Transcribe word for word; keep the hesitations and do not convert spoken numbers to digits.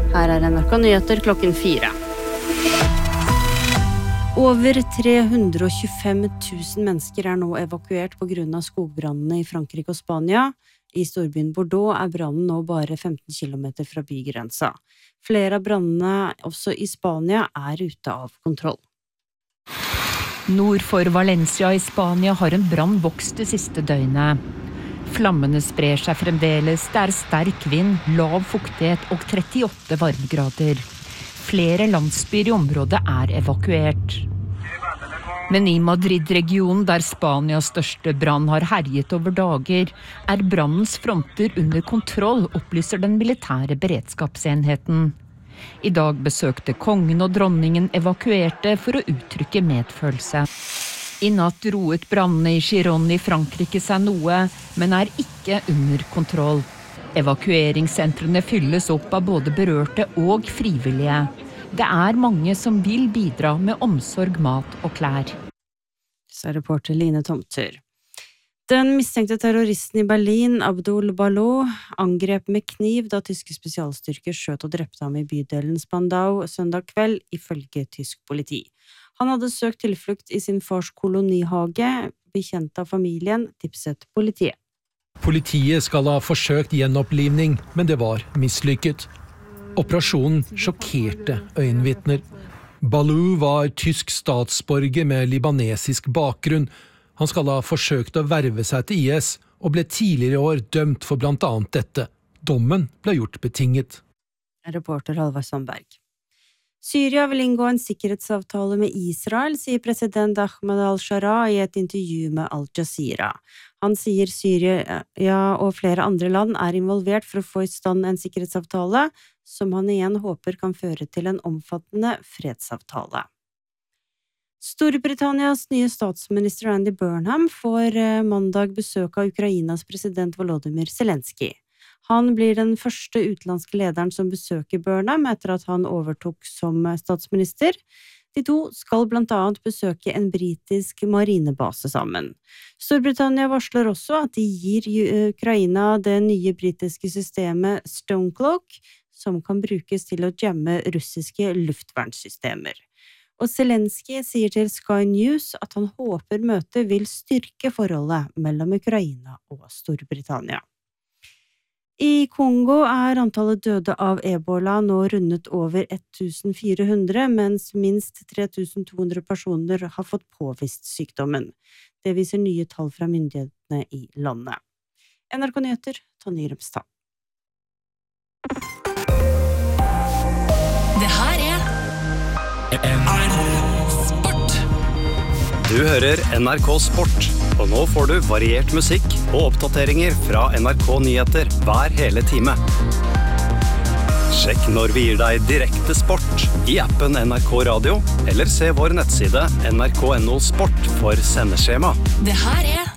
Her er N R K Nyheter klokken fire. Over tre hundre og tjuefem tusen mennesker er nå evakuert på grunn av skogbrannene i Frankrike og Spania. I storbyen Bordeaux er brannen nå bare femten kilometer fra bygrensa. Flere av brannene, også i Spania, er ute av kontroll. Nord for Valencia i Spania har en brann vokst det siste døgnet. Flammene sprer seg fremdeles, det er sterk vind, lav fuktighet og trettiåtte varmegrader. Flere landsbyer i området er evakuert. Men i Madrid-regionen, der Spanias største brann har herjet over dager, er brannens fronter under kontroll, opplyser den militære beredskapsenheten. I dag besøkte kongen og dronningen evakuerte for å uttrykke medfølelse. I natt roet brannene i Gironde i Frankrike seg noe, men er ikke under kontroll. Evakueringssentrene fylles opp av både berørte og frivillige. Det er mange som vil bidra med omsorg, mat og klær. Så er reporter Line Tomter. Den mistenkte terroristen i Berlin, Abdul Balou, angrep med kniv da tyske spesialstyrker skjøt og drepte ham i bydelen Spandau søndag kveld, ifølge tysk politi. Han hadde søkt tilflukt i sin fars kolonihage, bekjent av familien, tipset politiet. Politiet skal ha forsøkt gjenopplivning, men det var mislykket. Operasjonen sjokkerte øyenvitner. Balou var tysk statsborger med libanesisk bakgrunn. Han skal ha forsøkt å verve seg til I S, og ble tidligere i år dømt for blant annet dette. Dommen ble gjort betinget. Reporter Halvard Sandberg. Syria vil inngå en sikkerhetsavtale med Israel, sier president Ahmed al-Shara i et intervju med Al Jazeera. Han sier Syria og flere andre land er involvert for å få i stand en sikkerhetsavtale, som han igjen håper kan føre til en omfattende fredsavtale. Storbritannias nye statsminister Andy Burnham får mandag besøk av Ukrainas president Volodymyr Zelensky. Han blir den første utenlandske lederen som besøker Burnham etter at han overtok som statsminister. De to skal blant annet besøke en britisk marinebase sammen. Storbritannia varsler også at de gir Ukraina det nye britiske systemet Stonecloak, som kan brukes til å jamme russiske luftvernsystemer. Og Zelensky sier til Sky News at han håper møtet vil styrke forholdet mellom Ukraina og Storbritannia. I Kongo er antallet døde av ebola nå rundet over fjorten hundre, mens minst tre tusen to hundre personer har fått påvist sykdommen. Det viser nye tall fra myndighetene i landet. N R K Nyheter, Tonje Grømstad. Det her er N R K Sport. Du hører N R K Sport, og nå får du variert musikk og oppdateringer fra N R K Nyheter hver hele time. Sjekk når vi gir deg direkte sport i appen N R K Radio, eller se vår nettside N R K punktum N O Sport for sendeskjema. Det her er